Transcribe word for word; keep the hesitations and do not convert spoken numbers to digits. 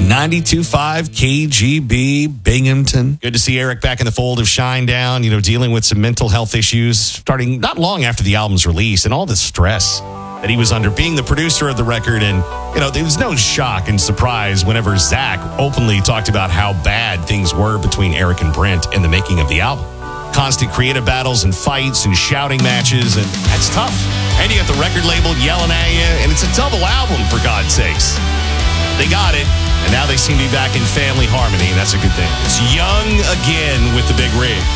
ninety-two point five K G B, Binghamton. Good to see Eric back in the fold of Shinedown, you know, dealing with some mental health issues starting not long after the album's release and all the stress that he was under being the producer of the record. And, you know, there was no shock and surprise whenever Zach openly talked about how bad things were between Eric and Brent in the making of the album. Constant creative battles and fights and shouting matches, and that's tough. And you got the record label yelling at you, and it's a double album, for God's sakes. They got it, and now they seem to be back in family harmony, and that's a good thing. It's Young again with the big rig.